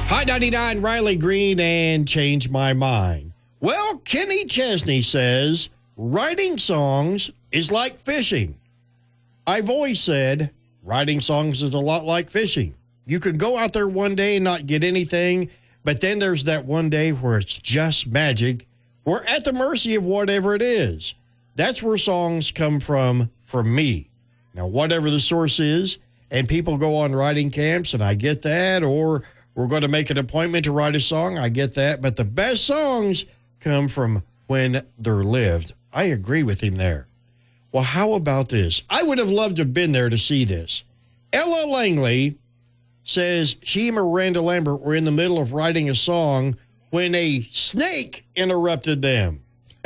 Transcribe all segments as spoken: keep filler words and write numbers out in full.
High ninety-nine, Riley Green, and Change My Mind. Well, Kenny Chesney says, writing songs is like fishing. I've always said, writing songs is a lot like fishing. You can go out there one day and not get anything, but then there's that one day where it's just magic. We're at the mercy of whatever it is. That's where songs come from, from me. Now, whatever the source is, and people go on writing camps, and I get that, or we're going to make an appointment to write a song, I get that, but the best songs come from when they're lived. I agree with him there. Well, how about this? I would have loved to have been there to see this. Ella Langley says she and Miranda Lambert were in the middle of writing a song when a snake interrupted them.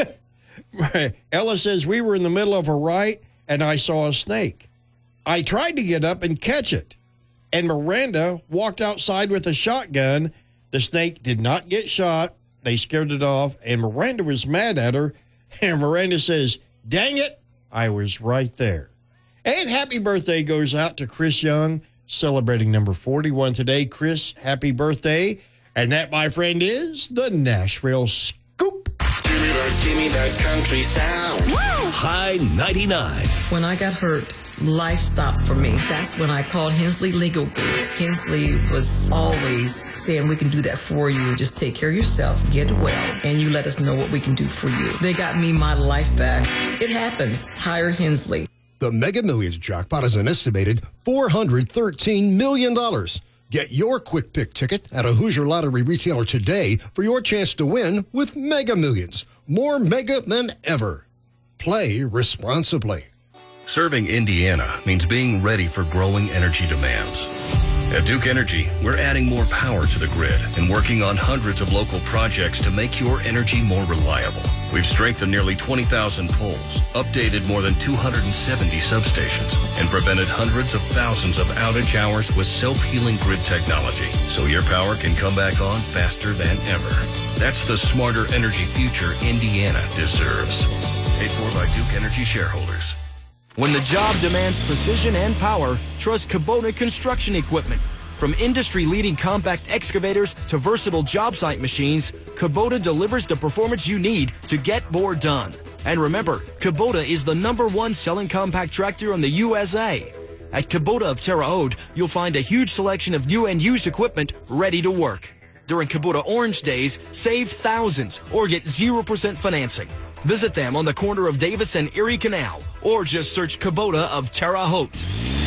Ella says, we were in the middle of a write, and I saw a snake. I tried to get up and catch it, and Miranda walked outside with a shotgun. The snake did not get shot. They scared it off, and Miranda was mad at her, and Miranda says, dang it, I was right there. And happy birthday goes out to Chris Young, celebrating number forty-one today. Chris, happy birthday. And that, my friend, is the Nashville Scoop. Give me that, give me that country sound. Woo! High ninety-nine. When I got hurt, life stopped for me. That's when I called Hensley Legal Group. Hensley was always saying, we can do that for you. Just take care of yourself, get well, and you let us know what we can do for you. They got me my life back. It happens. Hire Hensley. The Mega Millions jackpot is an estimated four hundred thirteen million dollars. Get your quick pick ticket at a Hoosier Lottery retailer today for your chance to win with Mega Millions. More mega than ever. Play responsibly. Serving Indiana means being ready for growing energy demands. At Duke Energy, we're adding more power to the grid and working on hundreds of local projects to make your energy more reliable. We've strengthened nearly twenty thousand poles, updated more than two hundred seventy substations, and prevented hundreds of thousands of outage hours with self-healing grid technology, so your power can come back on faster than ever. That's the smarter energy future Indiana deserves. Paid for by Duke Energy shareholders. When the job demands precision and power, trust Kubota Construction Equipment. From industry-leading compact excavators to versatile job site machines, Kubota delivers the performance you need to get more done. And remember, Kubota is the number one selling compact tractor in the U S A. At Kubota of Terre Haute, you'll find a huge selection of new and used equipment ready to work. During Kubota Orange Days, save thousands or get zero percent financing. Visit them on the corner of Davis and Erie Canal, or just search Kubota of Terre Haute.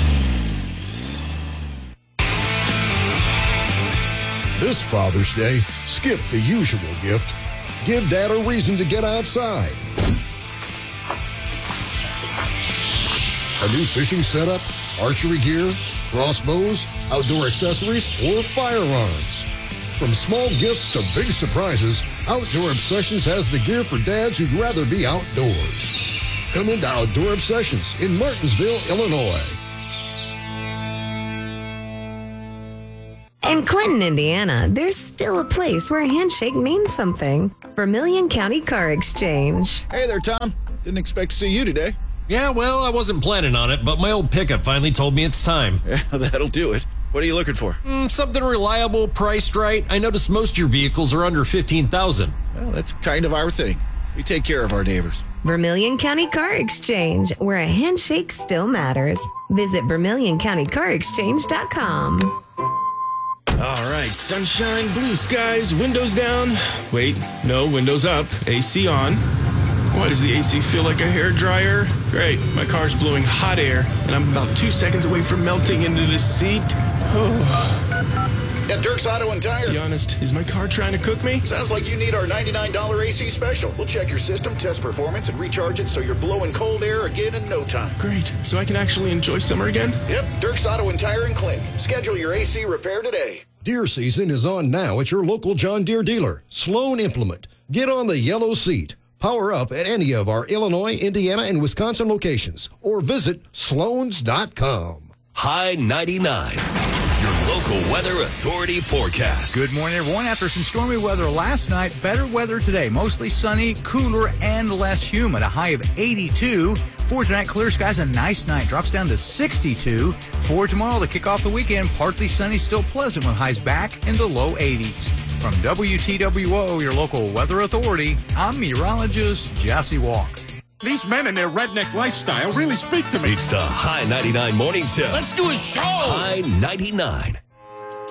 This Father's Day, skip the usual gift. Give Dad a reason to get outside. A new fishing setup, archery gear, crossbows, outdoor accessories, or firearms. From small gifts to big surprises, Outdoor Obsessions has the gear for dads who'd rather be outdoors. Come into Outdoor Obsessions in Martinsville, Illinois. In Clinton, Indiana, there's still a place where a handshake means something. Vermilion County Car Exchange. Hey there, Tom. Didn't expect to see you today. Yeah, well, I wasn't planning on it, but my old pickup finally told me it's time. Yeah, that'll do it. What are you looking for? Mm, something reliable, priced right. I noticed most of your vehicles are under fifteen thousand dollars. Well, that's kind of our thing. We take care of our neighbors. Vermilion County Car Exchange, where a handshake still matters. Visit vermilion county car exchange dot com. All right, sunshine, blue skies, windows down. Wait, no, windows up, A C on. Why does the A C feel like a hairdryer? Great, my car's blowing hot air, and I'm about two seconds away from melting into the seat. Oh. At Dirk's Auto and Tire. Be honest, is my car trying to cook me? Sounds like you need our ninety-nine dollars A C special. We'll check your system, test performance, and recharge it so you're blowing cold air again in no time. Great, so I can actually enjoy summer again? Yep, Dirk's Auto and Tire in Clinton. Schedule your A C repair today. Deer season is on now at your local John Deere dealer. Sloan Implement. Get on the yellow seat. Power up at any of our Illinois, Indiana, and Wisconsin locations, or visit sloans dot com. High ninety-nine, your local local weather authority forecast. Good morning, everyone. After some stormy weather last night, better weather today. Mostly sunny, cooler, and less humid. A high of eighty-two. For tonight, clear skies, a nice night. Drops down to sixty-two. For tomorrow, to kick off the weekend, partly sunny, still pleasant with highs back in the low eighties. From W T W O, your local weather authority, I'm meteorologist Jesse Walker. These men and their redneck lifestyle really speak to me. It's the High ninety-nine Morning Show. Let's do a show. High ninety-nine.